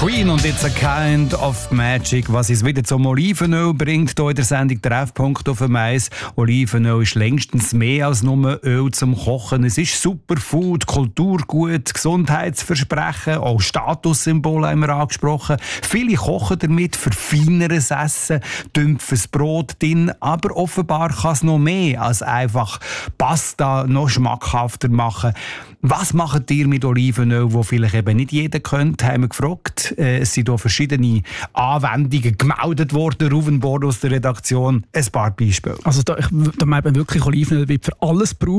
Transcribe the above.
Queen und It's a Kind of Magic. Was es wieder zum Olivenöl bringt, hier in der Sendung Treffpunkt auf dem Eis. Olivenöl ist längstens mehr als nur Öl zum Kochen. Es ist Superfood, Kulturgut, Gesundheitsversprechen, auch Statussymbole haben wir angesprochen. Viele kochen damit für feineres Essen, dümpfes Brot drin, aber offenbar kann es noch mehr als einfach Pasta noch schmackhafter machen. Was macht ihr mit Olivenöl, wo vielleicht eben nicht jeder kennt, haben wir gefragt. Es sind hier verschiedene Anwendungen gemeldet worden, Ruven Bord aus der Redaktion. Ein paar Beispiele. Also da man wirklich Olivenöl wird für alles brauchen.